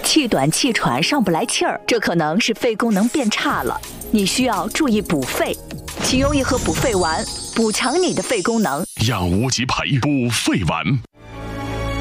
气短气喘上不来气儿，这可能是肺功能变差了，你需要注意补肺。请用一盒补肺丸补强你的肺功能。 养无极培补肺丸。